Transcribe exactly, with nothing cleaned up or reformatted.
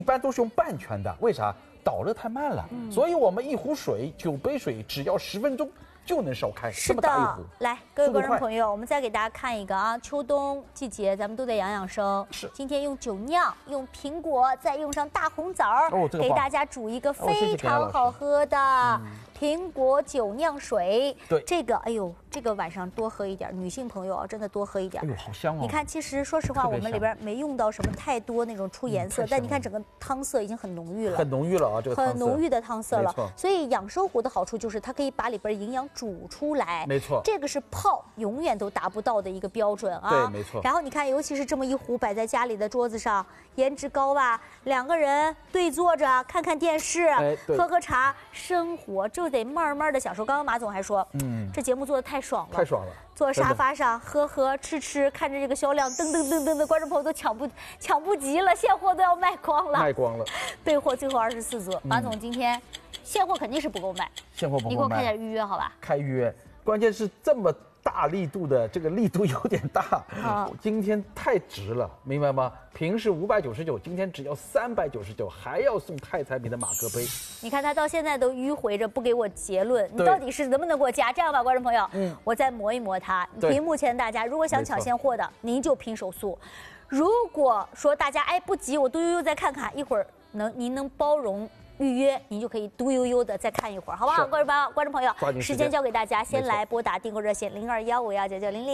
一般都是用半圈的，为啥？导热太慢了，嗯、所以我们一壶水，九杯水，只要十分钟就能烧开，这么大一壶。 来，各位观众朋友，我们再给大家看一个啊，秋冬季节咱们都在养养生。 是， 今天用酒酿，用苹果，再用上大红枣， 哦这个、 给大家煮一个非常好喝的。哦苹果酒酿水， 对这个，哎呦，这个晚上多喝一点，女性朋友啊，真的多喝一点。 哎呦，好香哦！ 你看，其实说实话，我们里边没用到什么太多那种出颜色，嗯、但你看整个汤色已经很浓郁了， 很浓郁了啊，这个很浓郁的汤色了。 没错。 所以养生壶的好处就是它可以把里边营养煮出来， 没错。 这个是泡永远都达不到的一个标准啊。 对，没错。 然后你看，尤其是这么一壶摆在家里的桌子上，颜值高吧？两个人对坐着看看电视， 哎、 喝喝茶，生活就得慢慢的享。刚刚马总还说，嗯，这节目做的太爽了， 太爽了。 坐沙发上喝喝吃吃，看着这个销量噔噔噔噔的，观众朋友都抢不抢不及了，现货都要卖光了， 卖光了。 备货最后二十四组，嗯、马总今天现货肯定是不够卖， 现货不够卖。 你给我开点预约好吧？ 开预约，关键是这么大力度的，这个力度有点大，啊、今天太值了，明白吗？平时五百九十九，今天只要三百九十九，还要送太彩品的马克杯。 你看他到现在都迂回着不给我结论，你到底是能不能给我加？这样吧，观众朋友，嗯，我再磨一磨它。屏幕前大家如果想抢现货的，您就拼手速。如果说大家哎不急，我嘟悠悠再看看，一会儿能您能包容预约，您就可以嘟悠悠的再看一会儿，好不好？观众朋友，观众朋友，时间交给大家，先来拨打订购热线零二幺五幺九九零零。